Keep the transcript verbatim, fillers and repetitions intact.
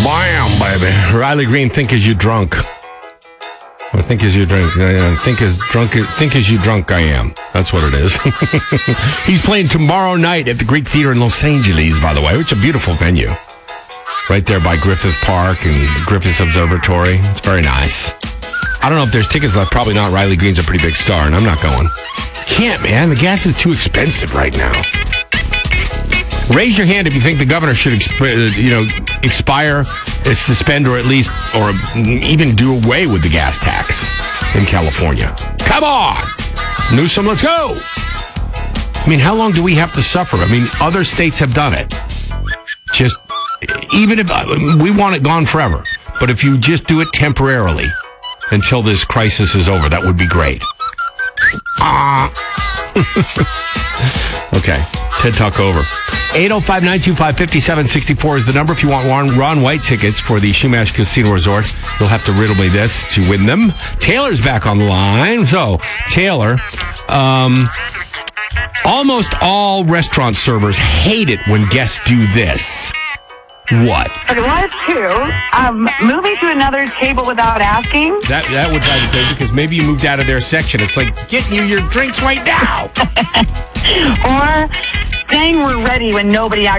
Bam, baby. Riley Green, think as you drunk. Or think as you drink. Uh, think as drunk. Think as you drunk I am. That's what it is. He's playing tomorrow night at the Greek Theater in Los Angeles, by the way, which is a beautiful venue. Right there by Griffith Park and the Griffith Observatory. It's very nice. I don't know if there's tickets left. Probably not. Riley Green's a pretty big star, and I'm not going. Can't, man. The gas is too expensive right now. Raise your hand if you think the governor should, exp- you know, expire, uh, suspend, or at least, or even do away with the gas tax in California. Come on, Newsom, let's go. I mean, how long do we have to suffer? I mean, other states have done it. Just, even if uh, we want it gone forever, but if you just do it temporarily until this crisis is over, that would be great. Ah. Okay, TED Talk over. eight oh five, nine two five, five seven six four is the number if you want Ron, Ron White tickets for the Shumash Casino Resort. You'll have to riddle me this to win them. Taylor's back on the line. So, Taylor, um, almost all restaurant servers hate it when guests do this. What? Okay, one of two. Um, moving to another table without asking. That that would drive you crazy because maybe you moved out of their section. It's like getting you your drinks right now. Or saying we're ready when nobody actually